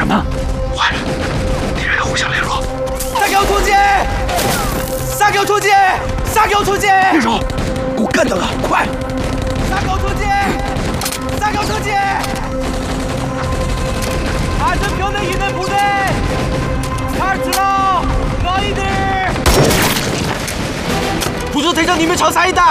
呢？ 坏了，敌人互相联络。 杀狗突击！杀狗突击！杀狗突击！ 别手，给我干掉他！快！ 杀狗突击！杀狗突击！맞은편에 있는 부대! 탈출하! 너희들! 부조 대장님의 저사이다!